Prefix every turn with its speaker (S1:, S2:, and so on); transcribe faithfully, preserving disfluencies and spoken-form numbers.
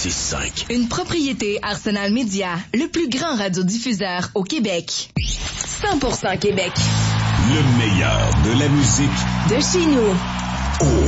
S1: six cinq.
S2: Une propriété Arsenal Média, le plus grand radiodiffuseur au Québec. cent pour cent Québec.
S1: Le meilleur de la musique
S2: de chez nous.
S1: Oh.